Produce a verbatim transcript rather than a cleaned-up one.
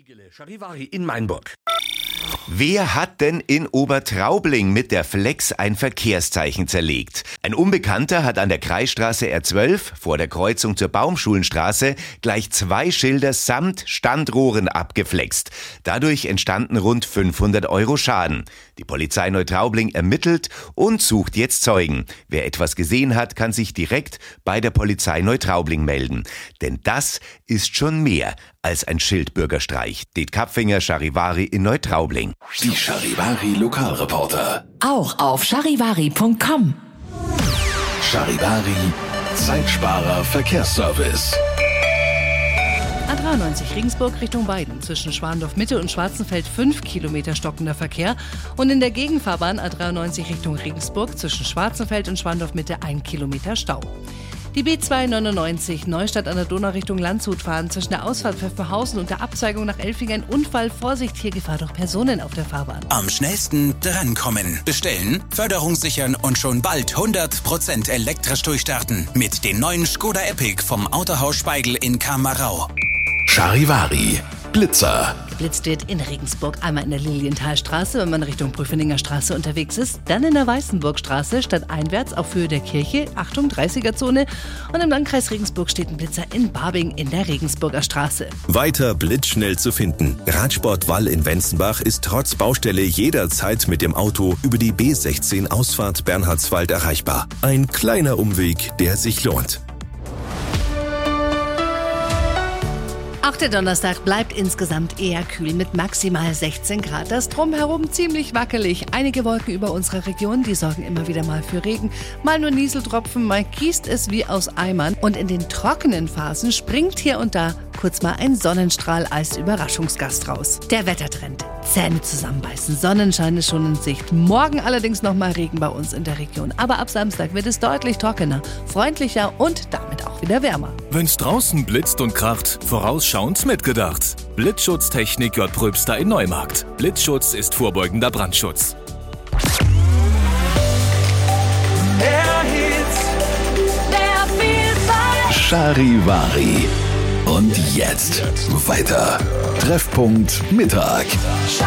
Igele, Charivari in Mainburg. Wer hat denn in Obertraubling mit der Flex ein Verkehrszeichen zerlegt? Ein Unbekannter hat an der Kreisstraße R zwölf vor der Kreuzung zur Baumschulenstraße gleich zwei Schilder samt Standrohren abgeflext. Dadurch entstanden rund fünfhundert Euro Schaden. Die Polizei Neutraubling ermittelt und sucht jetzt Zeugen. Wer etwas gesehen hat, kann sich direkt bei der Polizei Neutraubling melden. Denn das ist schon mehr als ein Schildbürgerstreich. Det Kapfinger, Charivari in Neutraubling. Die Charivari Lokalreporter. Auch auf charivari punkt com. Charivari Zeitsparer Verkehrsservice. A dreiundneunzig Regensburg Richtung Weiden. Zwischen Schwandorf Mitte und Schwarzenfeld fünf Kilometer stockender Verkehr. Und in der Gegenfahrbahn A dreiundneunzig Richtung Regensburg zwischen Schwarzenfeld und Schwandorf Mitte ein Kilometer Stau. Die B zweihundertneunundneunzig Neustadt an der Donau Richtung Landshut fahren. Zwischen der Ausfahrt Pfefferhausen und der Abzweigung nach Elfing ein Unfall. Vorsicht, hier Gefahr durch Personen auf der Fahrbahn. Am schnellsten drankommen. Bestellen, Förderung sichern und schon bald hundert Prozent elektrisch durchstarten. Mit dem neuen Skoda Epic vom Autohaus Speigl in Kamerau. Charivari Blitzer. Geblitzt wird in Regensburg einmal in der Lilienthalstraße, wenn man Richtung Prüfeninger Straße unterwegs ist. Dann in der Weißenburgstraße, stadteinwärts auf Höhe der Kirche, Achtung, dreißiger-Zone. Und im Landkreis Regensburg steht ein Blitzer in Barbing in der Regensburger Straße. Weiter blitzschnell zu finden. Radsportwall in Wenzenbach ist trotz Baustelle jederzeit mit dem Auto über die B sechzehn Ausfahrt Bernhardswald erreichbar. Ein kleiner Umweg, der sich lohnt. Auch der Donnerstag bleibt insgesamt eher kühl mit maximal sechzehn Grad. Das Drumherum ziemlich wackelig. Einige Wolken über unserer Region, die sorgen immer wieder mal für Regen. Mal nur Nieseltropfen, mal gießt es wie aus Eimern. Und in den trockenen Phasen springt hier und da kurz mal ein Sonnenstrahl als Überraschungsgast raus. Der Wettertrend. Zähne zusammenbeißen. Sonnenschein ist schon in Sicht. Morgen allerdings nochmal Regen bei uns in der Region. Aber ab Samstag wird es deutlich trockener, freundlicher und damit auch wieder wärmer. Wenn's draußen blitzt und kracht, vorausschauend mitgedacht. Blitzschutztechnik J. Pröbster in Neumarkt. Blitzschutz ist vorbeugender Brandschutz. Charivari. Und jetzt weiter. Treffpunkt Mittag.